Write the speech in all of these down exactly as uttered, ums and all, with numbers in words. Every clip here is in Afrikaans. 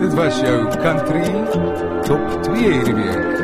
Dit was jou country top twee hierdie week.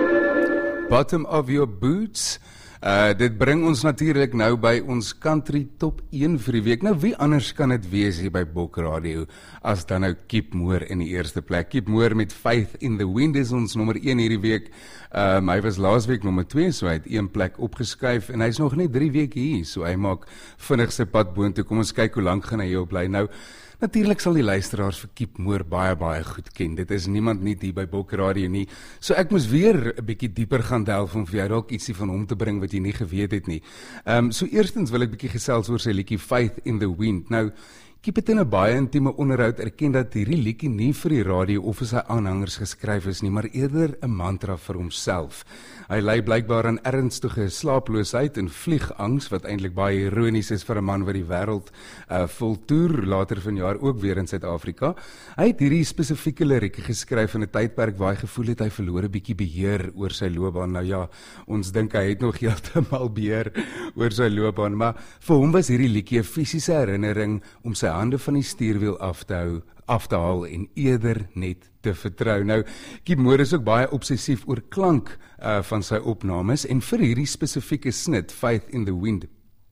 Bottom of your boots. Uh, dit bring ons natuurlik nou by ons country top een vir die week. Nou wie anders kan dit wees hier by Bok Radio as dan nou Kip Moore in die eerste plek. Kip Moore met Faith in the Wind is ons nommer een hierdie week. Um, hy was laasweek nommer twee, so hy het een plek opgeskuif en hy is nog net drie weke hier, so hy maak vinnig sy pad boontoe. Kom ons kyk hoe lank gaan hy hier op bly. Nou natuurlik sal die luisteraars vir Kip Moore baie baie goed ken. Dit is niemand nie hier by Bok Radio nie. So ek moes weer 'n bietjie dieper gaan delf om vir jou dalk ietsie van hom te bring wat jy nie geweet het nie. Ehm um, so eerstens wil ek bietjie gesels oor sy liedjie Faith in the Wind. Nou Kip het in 'n baie intieme onderhoud erken dat hierdie liedjie nie vir die radio of vir sy aanhangers geskryf is nie, maar eerder 'n mantra vir homself. Hy ly blykbaar aan ernstige slaaploosheid en vliegangs, wat eintlik baie ironies is vir 'n man wat die wêreld uh, vol toer, later vanjaar ook weer in Suid-Afrika. Hy het hierdie spesifieke lirieke geskryf in 'n tydperk waar hy gevoel het hy verloor 'n bietjie beheer oor sy loopbaan. Nou ja, ons dink hy het nog heeltemal beheer oor sy loopbaan, maar vir hom was hierdie liedjie 'n fisiese herinnering om sy hande van die stuurwiel af te hou, af te haal en eerder net te vertrou. Nou, Kip Moore is ook baie obsessief oor klank uh, van sy opnames en vir hierdie spesifieke snit, Faith in the Wind,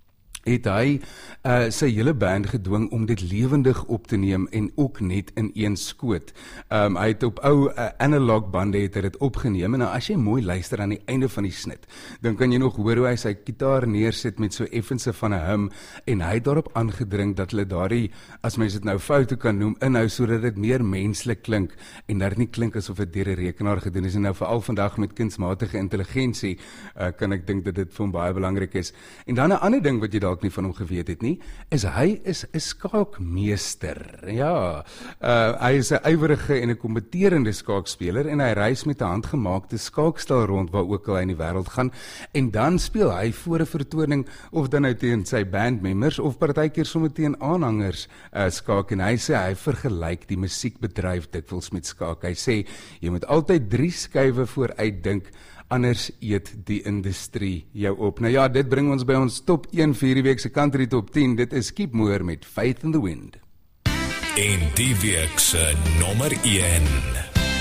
het hy uh, sy hele band gedwing om dit lewendig op te neem en ook net in een skoot. Um, hy het op ou uh, analog bande het hy dit opgeneem en nou as jy mooi luister aan die einde van die snit, dan kan jy nog hoor hoe hy sy gitaar neersit met so effense van 'n hum en hy het daarop aangedring dat hulle daardie, as mens dit nou foute kan noem, inhou sodat dit meer menslik klink en dat dit nie klink asof dit deur 'n rekenaar gedoen is. En nou veral vandag met kunsmatige intelligensie uh, kan ek dink dat dit vir hom baie belangrik is. En dan 'n ander ding wat jy dalk nie van hom geweet het nie, is hy is 'n skaakmeester. Ja, uh, hy is 'n ywerige en 'n kompeterende skaakspeler en hy reis met 'n handgemaakte skaakstel rond waar ook al hy in die wêreld gaan en dan speel hy voor 'n vertoning of dan nou teen sy bandmembers of partykeer sommer teen aanhangers uh, skaak en hy sê hy vergelyk die musiekbedryf dikwels met skaak. Hy sê jy moet altyd drie skuwe vooruit dink, anders eet die industrie jou op. Nou ja, dit bring ons by ons top een vir hierdie week se country top tien. Dit is Kip Moore met Faith in the Wind. En die week se nommer een.